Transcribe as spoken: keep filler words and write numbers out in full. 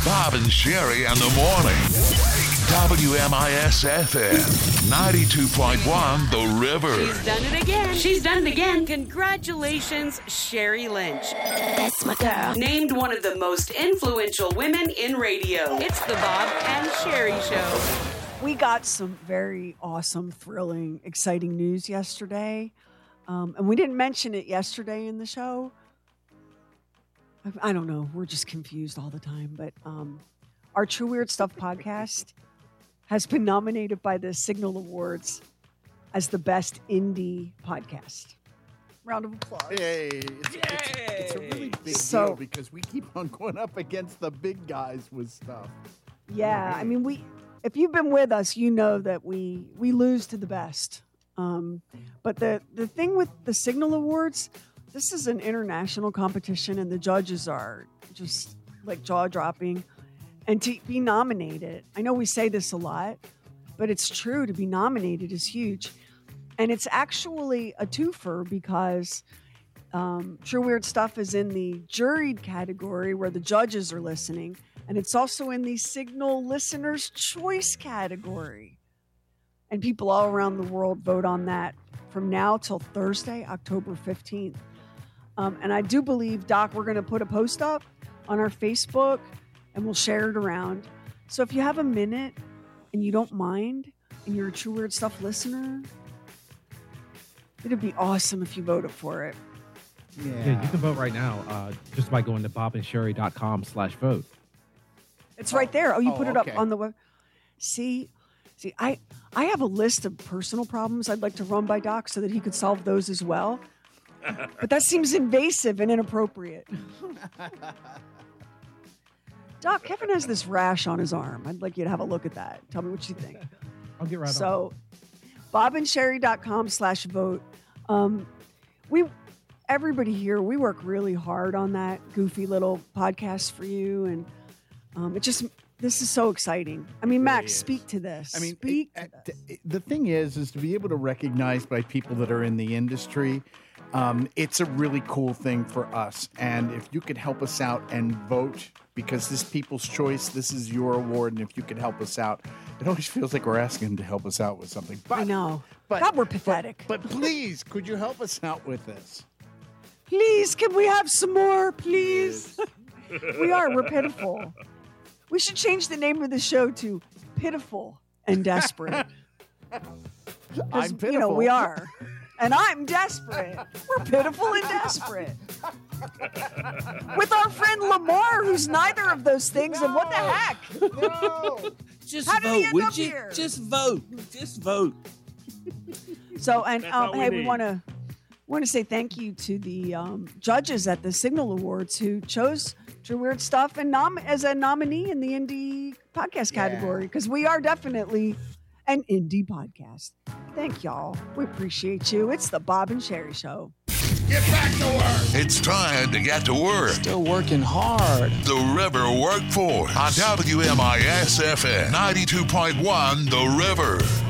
Bob and Sherry in the morning. W M I S F M ninety-two point one The River. She's done it again. She's done it again. Congratulations, Sherry Lynch. That's my girl. Named one of the most influential women in radio. It's the Bob and Sherry Show. We got some very awesome, thrilling, exciting news yesterday. Um, and we didn't mention it yesterday in the show. I, I don't know. We're just confused all the time. But um, our True Weird Stuff podcast has been nominated by the Signal Awards as the best indie podcast. Round of applause. Yay. It's, Yay. It's, it's a really big So- deal because we keep on going up against the big guys with stuff. Yeah, I mean, we. If you've been with us, you know that we we lose to the best. Um, but the the thing with the Signal Awards, this is an international competition, and the judges are just like jaw dropping. And to be nominated, I know we say this a lot, but it's true. To be nominated is huge, and it's actually a twofer because um, True Weird Stuff is in the juried category where the judges are listening. And it's also in the Signal Listener's Choice category. And people all around the world vote on that from now till Thursday, October fifteenth. Um, and I do believe, Doc, we're going to put a post up on our Facebook and we'll share it around. So if you have a minute and you don't mind and you're a True Weird Stuff listener, it'd be awesome if you voted for it. Yeah. Yeah, you can vote right now uh, just by going to bobandsherry.com slash vote. It's right there. Oh, you Oh, put it okay. up on the web. See, see, I I have a list of personal problems I'd like to run by Doc so that he could solve those as well. But that seems invasive and inappropriate. Doc, Kevin has this rash on his arm. I'd like you to have a look at that. Tell me what you think. I'll get right on. So, bobandsherry.com slash vote. Um, we, everybody here, we work really hard on that goofy little podcast for you. And um, it just, this is so exciting. I mean, Max, is. speak to this. I mean, speak it- to uh, this. the thing is, is to be able to recognize by people that are in the industry, um, it's a really cool thing for us. And if you could help us out and vote, because this People's Choice, this is your award, and if you could help us out, it always feels like we're asking them to help us out with something. But, I know. But, God, we're pathetic. But, but please, could you help us out with this? Please, can we have some more, please? We are. We're pitiful. We should change the name of the show to Pitiful and Desperate. I'm 'Cause, pitiful. You know, we are. And I'm desperate. We're pitiful and desperate. With our friend Lamar, who's neither of those things. And what the heck? No. Just How did he vote, end would up you? here? Just vote. Just vote. So, and That's um, all we hey, we need. want to want to say thank you to the um, judges at the Signal Awards who chose True Weird Stuff and nom- as a nominee in the indie podcast Yeah. category, because we are definitely an indie podcast. Thank y'all. We appreciate you. It's the Bob and Sherry Show. Get back to work. It's time to get to work. Still working hard. The River Workforce on W M I S F M ninety-two point one The River.